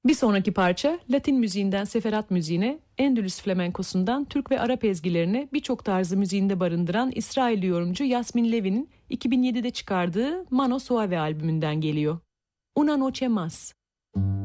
Bir sonraki parça Latin müziğinden seferat müziğine, Endülüs flamenkosundan Türk ve Arap ezgilerine birçok tarzı müziğinde barındıran İsrailli yorumcu Yasmin Levi'nin 2007'de çıkardığı Mano Suave albümünden geliyor. Una noche más.